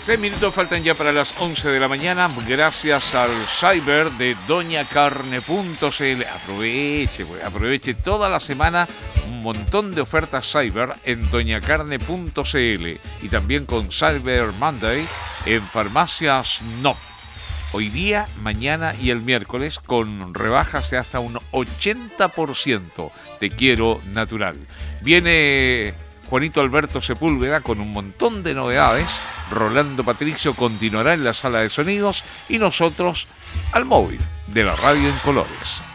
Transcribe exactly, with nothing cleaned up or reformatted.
Seis minutos faltan ya para las once de la mañana, gracias al Cyber de doña carne punto c l. Aproveche, pues, aproveche toda la semana un montón de ofertas Cyber en doña carne punto c l y también con Cyber Monday en Farmacias No. Hoy día, mañana y el miércoles con rebajas de hasta un ochenta por ciento. Te quiero natural. Viene Juanito Alberto Sepúlveda con un montón de novedades. Rolando Patricio continuará en la sala de sonidos y nosotros al móvil de la radio en colores.